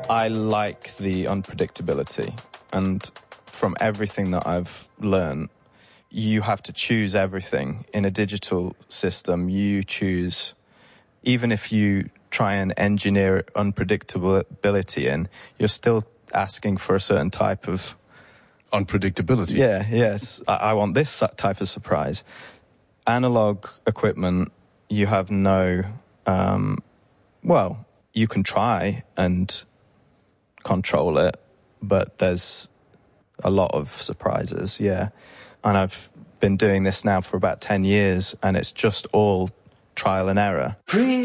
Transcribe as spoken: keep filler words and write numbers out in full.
I like the unpredictability, and from everything that I've learned, you have to choose everything. In a digital system, you choose, even if you try and engineer unpredictability in, you're still asking for a certain type of unpredictability. Yeah, yes. I, I want this type of surprise. Analog equipment, you have no, um, well, you can try and control it, but there's a lot of surprises, yeah. And I've been doing this now for about ten years, and it's just all trial and error.